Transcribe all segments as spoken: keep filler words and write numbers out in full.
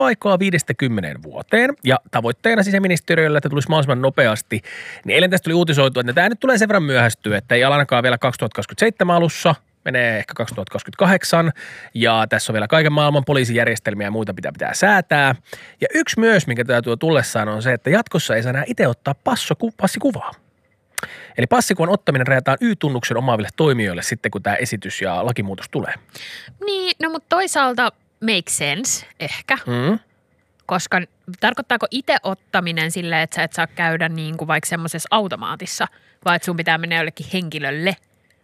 aikaa viidestä kymmeneen vuoteen. Ja tavoitteena sisäministeriöllä, että tulisi mahdollisimman nopeasti. Niin eilen tästä tuli uutisoitu, että tämä nyt tulee sen verran myöhästyä, että ei alanakaan vielä kaksituhattakaksikymmentäseitsemän alussa. Menee ehkä kaksituhattakaksikymmentäkahdeksan ja tässä on vielä kaiken maailman poliisijärjestelmiä ja muita pitää pitää säätää. Ja yksi myös, minkä tämä tuo tullessaan on se, että jatkossa ei saa enää itse ottaa passoku, passikuvaa. Eli passikuvan ottaminen rajataan Y-tunnuksen omaaville toimijoille sitten, kun tämä esitys ja lakimuutos tulee. Niin, no mutta toisaalta make sense ehkä, Mm. koska tarkoittaako itse ottaminen silleen, että sä et saa käydä niin kuin vaikka semmoisessa automaatissa, vai että sun pitää mennä jollekin henkilölle?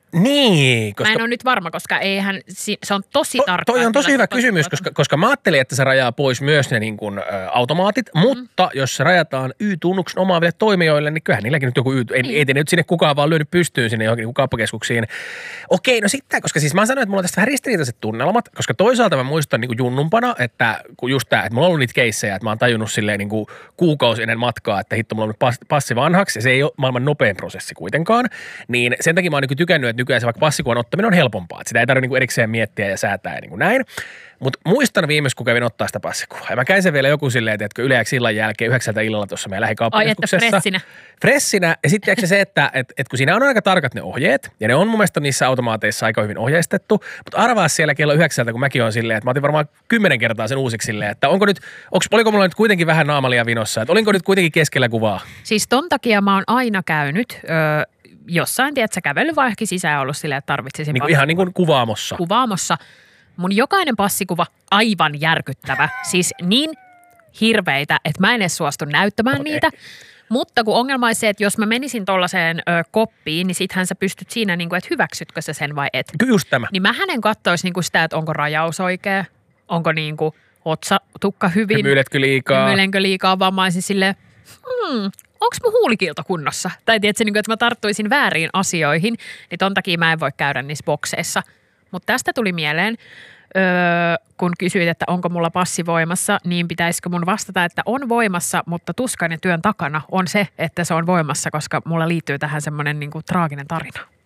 Niin, koska mä en ole nyt varma, koska eihän, se on tosi tarkkaan. To, toi on tosi hyvä kysymys, koska, koska mä ajattelin, että se rajaa pois myös ne niin kuin, ä, automaatit, mm. mutta jos se rajataan Y-tunnuksen omaaville toimijoille, niin kyllähän niilläkin nyt joku Y, ei, ei nyt sinne kukaan vaan lyönyt pystyyn sinne johonkin niin kauppakeskuksiin. Okei, no sitten, koska siis mä sanoin, että mulla on tästä vähän ristiriitaiset tunnelmat, koska toisaalta mä muistan niin kuin junnumpana, että kun just tämä, että mulla on ollut niitä keissejä, että mä oon tajunnut silleen niin kuin kuukausi ennen matkaa, että hitto, mulla on nyt passi vanhaksi ja se ei ole maailman nopein prosessi kuitenkaan, niin sen takia mä oon niin tykännyt, että nykyään se vaikka passikuvan ottaminen on helpompaa. Että sitä ei tarvitse niin erikseen miettiä ja säätää ja niin kuin näin. Mutta muistan viimeis, kun kävin ottaa sitä passikuvaa. Ja mä käin sen vielä joku silleen, että yleensä illan jälkeen yhdeksältä illalla tuossa meidän lähikauppakeskuksessa. Ai, että fressinä. Fressinä. Ja sitten se, että et, et kun siinä on aika tarkat ne ohjeet, ja ne on mun mielestä niissä automaateissa aika hyvin ohjeistettu, mutta arvaa siellä kello yhdeksältä, kun mäkin on silleen, että mä otin varmaan kymmenen kertaa sen uusiksi silleen, että onko nyt, onks, oliko mulla nyt kuitenkin vähän naamalia vinossa, että olinko nyt kuitenkin keskellä kuvaa? Siis ton takia mä oon aina käynyt öö, jossain, tiedätkö, kävellyt vai ehkä sisään ollut silleen, että tarvitsisin niin kuin, ihan niin kuin kuvaamossa. Kuvaamossa. Mun jokainen passikuva aivan järkyttävä. Siis niin hirveitä, että mä en edes suostu näyttämään okay. niitä. Mutta kun ongelma on se, että jos mä menisin tollaiseen ö, koppiin, niin sittenhän sä pystyt siinä, niin kuin, että hyväksytkö sä sen vai et. Just tämä. Niin mä hänen kattoisin niin kuin sitä, että onko rajaus oikea, onko niin kuin otsatukka hyvin. Hymyiletkö liikaa. Hymyilenkö liikaa, vaan mä olisin silleen, hmm, onko mun huulikilto kunnossa? Tai tiedätkö, niin kuin, että mä tarttuisin väärin asioihin, niin ton takia mä en voi käydä niissä bokseissa. Mutta tästä tuli mieleen, öö, kun kysyit, että onko mulla passi voimassa, niin pitäisikö mun vastata, että on voimassa, mutta tuskan ja työn takana on se, että se on voimassa, koska mulla liittyy tähän semmoinen niinku traaginen tarina.